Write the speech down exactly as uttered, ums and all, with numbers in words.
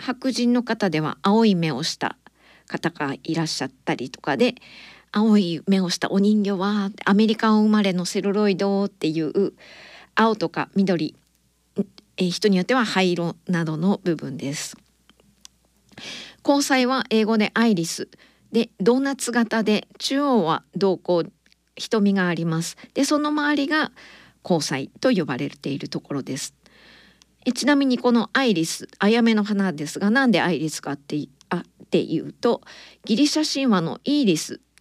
白人の方では青い目をした方がいらっしゃったりとかで、青い目をしたお人形はアメリカ生まれのセルロイドっていう青とか緑、え人によっては灰色などの部分です。虹彩は英語でアイリスで、ドーナツ型で中央は瞳孔、瞳があります。でその周りが虹彩と呼ばれているところです。えちなみにこのアイリス、アヤメの花ですが、なんでアイリスかってあっていうと、ギリシャ神話のイーリス